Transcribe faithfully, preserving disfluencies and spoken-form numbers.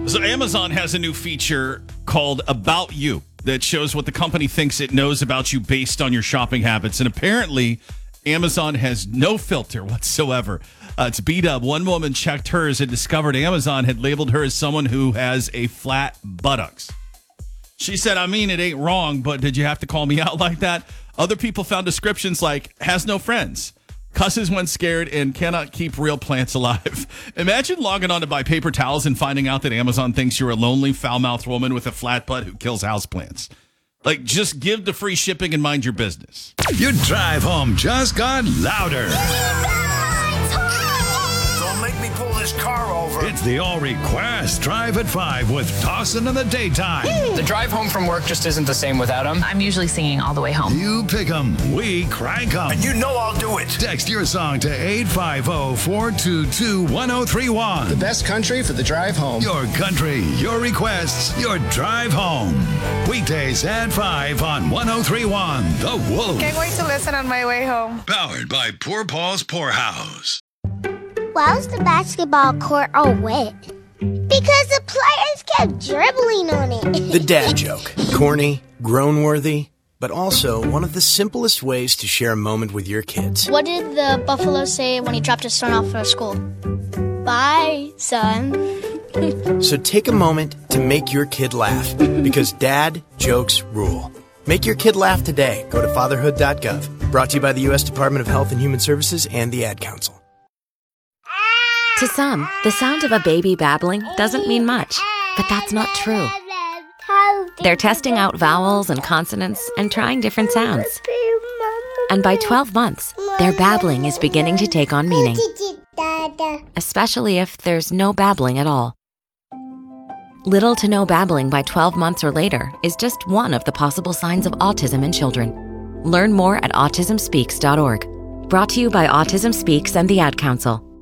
So Amazon has a new feature called About You that shows what the company thinks it knows about you based on your shopping habits. And apparently, Amazon has no filter whatsoever. Uh, it's B-Dub. One woman checked hers and discovered Amazon had labeled her as someone who has a flat buttocks. She said, I mean, it ain't wrong, but did you have to call me out like that? Other people found descriptions like, has no friends, cusses when scared, and cannot keep real plants alive. Imagine logging on to buy paper towels and finding out that Amazon thinks you're a lonely, foul-mouthed woman with a flat butt who kills houseplants. Like, just give the free shipping and mind your business. Your drive home just got louder. Don't make me pull this car over. It's the All Request Drive at five with Dawson in the daytime. The drive home from work just isn't the same without him. I'm usually singing all the way home. You pick 'em, we crank 'em. And you know I'll do it. Text your song to eight five zero, four two two, one zero three one. The best country for the drive home. Your country, your requests, your drive home. Weekdays at five on one oh three one The Wolf. Can't wait to listen on my way home. Powered by Poor Paul's Poorhouse. Why was the basketball court all wet? Because the players kept dribbling on it. The dad joke. Corny, groan-worthy, but also one of the simplest ways to share a moment with your kids. What did the buffalo say when he dropped his son off at school? Bye, son. So take a moment to make your kid laugh, because dad jokes rule. Make your kid laugh today. Go to fatherhood dot gov. Brought to you by the U S Department of Health and Human Services and the Ad Council. To some, the sound of a baby babbling doesn't mean much, but that's not true. They're testing out vowels and consonants and trying different sounds. And by twelve months, their babbling is beginning to take on meaning, especially if there's no babbling at all. Little to no babbling by twelve months or later is just one of the possible signs of autism in children. Learn more at autism speaks dot org. Brought to you by Autism Speaks and the Ad Council.